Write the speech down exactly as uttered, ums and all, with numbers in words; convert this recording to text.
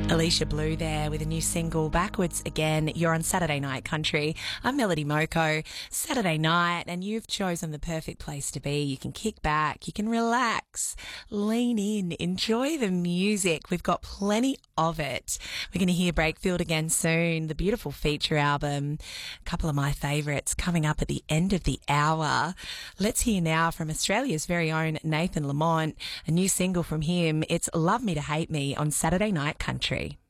Alicia Blue there with a new single, Backwards Again. You're on Saturday Night Country. I'm Melody Moko. Saturday night, and you've chosen the perfect place to be. You can kick back, you can relax, lean in, enjoy the music. We've got plenty of it. We're going to hear Breakfield again soon, the beautiful feature album, a couple of my favourites coming up at the end of the hour. Let's hear now from Australia's very own Nathan Lamont, a new single from him. It's Love Me to Hate Me on Saturday Night Country.